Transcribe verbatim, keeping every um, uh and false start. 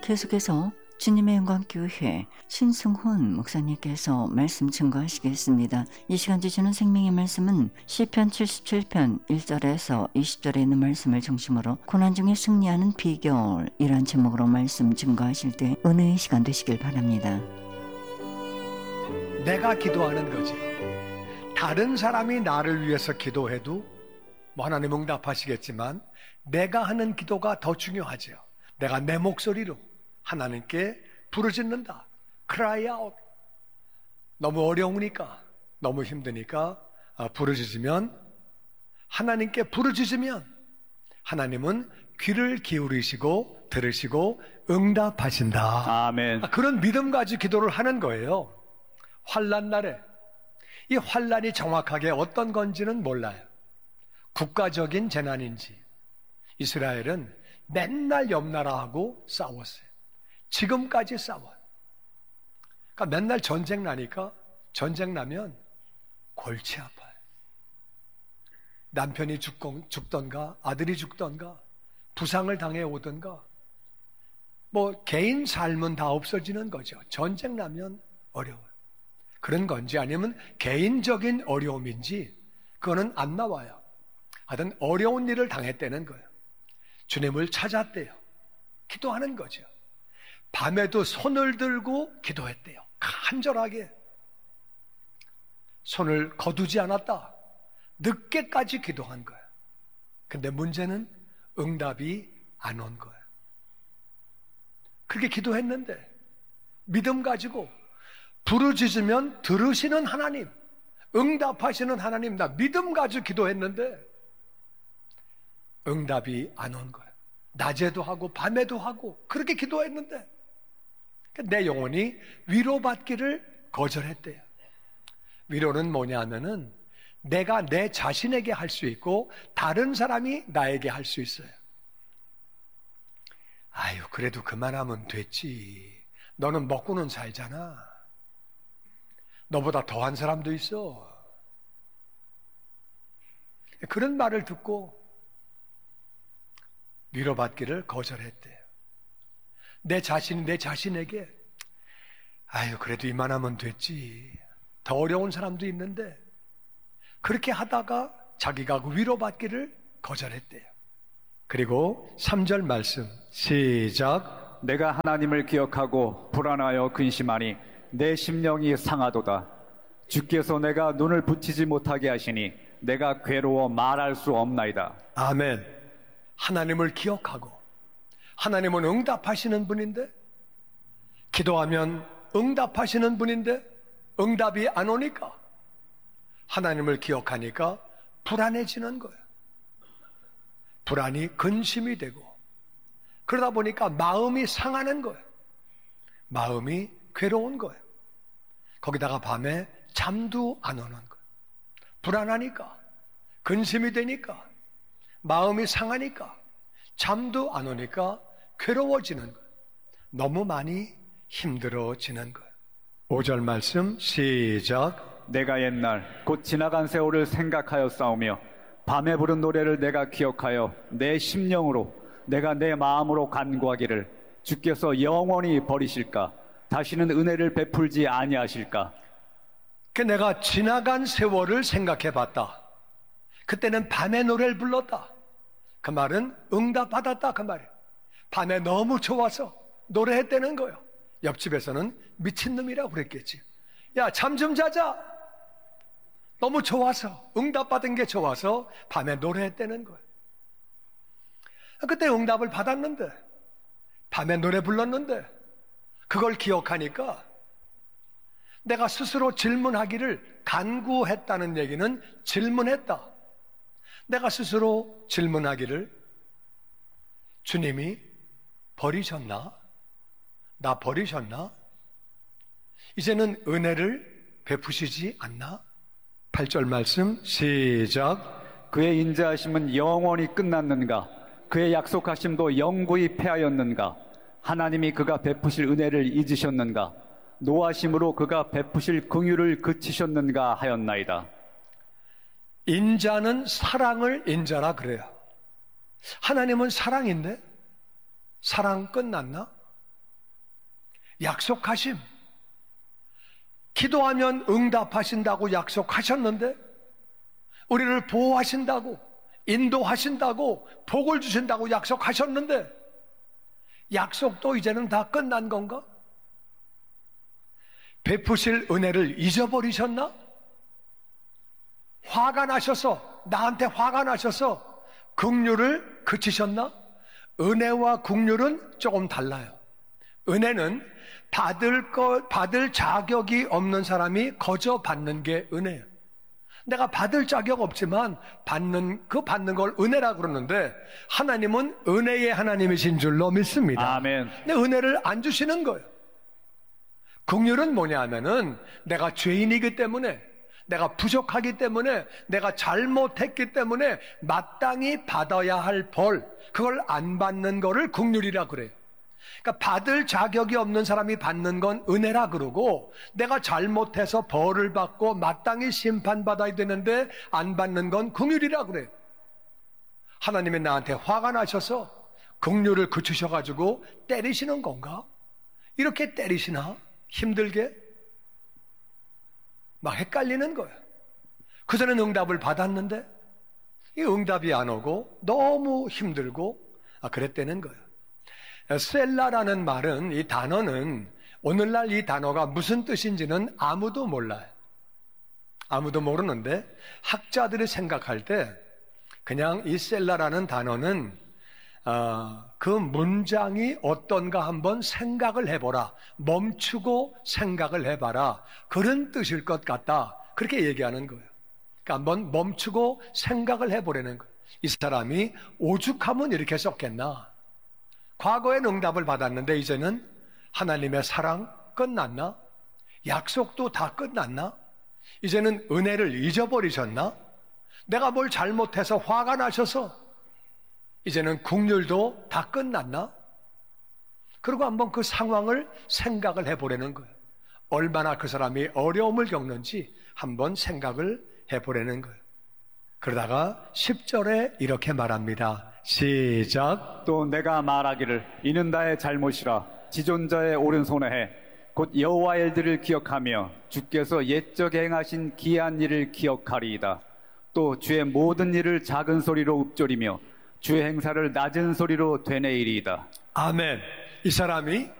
계속해서 주님의 영광교회 신승훈 목사님께서 말씀 증거하시겠습니다. 이 시간 주시는 생명의 말씀은 시편 칠십칠 편 일 절에서 이십 절에 있는 말씀을 중심으로 고난 중에 승리하는 비결이란 제목으로 말씀 증거하실 때 은혜의 시간 되시길 바랍니다. 내가 기도하는 거지. 다른 사람이 나를 위해서 기도해도 뭐 하나님 응답하시겠지만 내가 하는 기도가 더 중요하죠. 내가 내 목소리로 하나님께 부르짖는다. cry out. 너무 어려우니까, 너무 힘드니까 부르짖으면, 하나님께 부르짖으면 하나님은 귀를 기울이시고 들으시고 응답하신다. 아멘. 그런 믿음 가지고 기도를 하는 거예요. 환난 날에 이 환난이 정확하게 어떤 건지는 몰라요. 국가적인 재난인지. 이스라엘은 맨날 옆 나라하고 싸웠어요. 지금까지 싸워요. 그러니까 맨날 전쟁 나니까 전쟁 나면 골치 아파요. 남편이 죽던가 아들이 죽던가 부상을 당해 오던가 뭐 개인 삶은 다 없어지는 거죠. 전쟁 나면 어려워요. 그런 건지 아니면 개인적인 어려움인지 그거는 안 나와요. 하여튼 어려운 일을 당했다는 거예요. 주님을 찾았대요. 기도하는 거죠. 밤에도 손을 들고 기도했대요. 간절하게 손을 거두지 않았다. 늦게까지 기도한 거예요. 근데 문제는 응답이 안 온 거예요. 그렇게 기도했는데 믿음 가지고 부르짖으면 들으시는 하나님, 응답하시는 하나님, 나 믿음 가지고 기도했는데 응답이 안 온 거예요. 낮에도 하고 밤에도 하고 그렇게 기도했는데 내 영혼이 위로받기를 거절했대요. 위로는 뭐냐 하면은 내가 내 자신에게 할 수 있고 다른 사람이 나에게 할 수 있어요. 아유, 그래도 그만하면 됐지. 너는 먹고는 살잖아. 너보다 더한 사람도 있어. 그런 말을 듣고 위로받기를 거절했대요. 내 자신이 내 자신에게 아유, 그래도 이만하면 됐지. 더 어려운 사람도 있는데 그렇게 하다가 자기가 위로받기를 거절했대요. 그리고 삼 절 말씀 시작. 내가 하나님을 기억하고 불안하여 근심하니 내 심령이 상하도다. 주께서 내가 눈을 붙이지 못하게 하시니 내가 괴로워 말할 수 없나이다. 아멘. 하나님을 기억하고 하나님은 응답하시는 분인데 기도하면 응답하시는 분인데 응답이 안 오니까 하나님을 기억하니까 불안해지는 거예요. 불안이 근심이 되고 그러다 보니까 마음이 상하는 거예요. 마음이 괴로운 거예요. 거기다가 밤에 잠도 안 오는 거예요. 불안하니까 근심이 되니까 마음이 상하니까 잠도 안 오니까 괴로워지는 거예요. 너무 많이 힘들어지는 거예요. 오 절 말씀 시작. 내가 옛날 곧 지나간 세월을 생각하여 싸우며 밤에 부른 노래를 내가 기억하여 내 심령으로 내가 내 마음으로 간구하기를 주께서 영원히 버리실까? 다시는 은혜를 베풀지 아니하실까? 그 내가 지나간 세월을 생각해 봤다. 그때는 밤에 노래를 불렀다. 그 말은 응답받았다 그 말이에요. 밤에 너무 좋아서 노래했다는 거예요. 옆집에서는 미친놈이라고 그랬겠지. 야, 잠 좀 자자. 너무 좋아서 응답받은 게 좋아서 밤에 노래했다는 거예요. 그때 응답을 받았는데 밤에 노래 불렀는데 그걸 기억하니까 내가 스스로 질문하기를 간구했다는 얘기는 질문했다. 내가 스스로 질문하기를 주님이 버리셨나? 나 버리셨나? 이제는 은혜를 베푸시지 않나? 팔 절 말씀 시작. 그의 인자하심은 영원히 끝났는가? 그의 약속하심도 영구히 패하였는가? 하나님이 그가 베푸실 은혜를 잊으셨는가? 노하심으로 그가 베푸실 긍휼을 그치셨는가 하였나이다. 인자는 사랑을 인자라 그래요. 하나님은 사랑인데 사랑 끝났나? 약속하심. 기도하면 응답하신다고 약속하셨는데, 우리를 보호하신다고, 인도하신다고, 복을 주신다고 약속하셨는데, 약속도 이제는 다 끝난 건가? 베푸실 은혜를 잊어버리셨나? 화가 나셔서, 나한테 화가 나셔서 긍휼을 그치셨나? 은혜와 긍휼은 조금 달라요. 은혜는 받을 거, 받을 자격이 없는 사람이 거저 받는 게 은혜예요. 내가 받을 자격 없지만 받는, 그 받는 걸 은혜라 그러는데, 하나님은 은혜의 하나님이신 줄로 믿습니다. 아멘. 근데 은혜를 안 주시는 거예요. 긍휼은 뭐냐 하면은, 내가 죄인이기 때문에, 내가 부족하기 때문에, 내가 잘못했기 때문에 마땅히 받아야 할 벌, 그걸 안 받는 거를 긍휼이라 그래요. 그러니까 받을 자격이 없는 사람이 받는 건 은혜라 그러고, 내가 잘못해서 벌을 받고 마땅히 심판받아야 되는데 안 받는 건 긍휼이라 그래요. 하나님이 나한테 화가 나셔서 긍휼을 그치셔가지고 때리시는 건가? 이렇게 때리시나? 힘들게? 막 헷갈리는 거예요. 그전엔 응답을 받았는데 이 응답이 안 오고 너무 힘들고, 아, 그랬다는 거예요. 셀라라는 말은, 이 단어는, 오늘날 이 단어가 무슨 뜻인지는 아무도 몰라요. 아무도 모르는데, 학자들이 생각할 때 그냥 이 셀라라는 단어는 어, 그 문장이 어떤가 한번 생각을 해보라, 멈추고 생각을 해봐라, 그런 뜻일 것 같다, 그렇게 얘기하는 거예요. 그러니까 한번 멈추고 생각을 해보라는 거예요. 이 사람이 오죽하면 이렇게 썼겠나? 과거엔 응답을 받았는데 이제는 하나님의 사랑 끝났나? 약속도 다 끝났나? 이제는 은혜를 잊어버리셨나? 내가 뭘 잘못해서 화가 나셔서 이제는 긍휼도 다 끝났나? 그리고 한번 그 상황을 생각을 해보라는 거예요. 얼마나 그 사람이 어려움을 겪는지 한번 생각을 해보라는 거예요. 그러다가 십 절에 이렇게 말합니다. 시작. 또 내가 말하기를 이는 나의 잘못이라 지존자의 오른손에 해 곧 여호와의 일들을 기억하며 주께서 옛적에 행하신 기이한 일을 기억하리이다. 또 주의 모든 일을 작은 소리로 읊조리며 주의 행사를 낮은 소리로 되뇌이리이다. 아멘. 이 사람이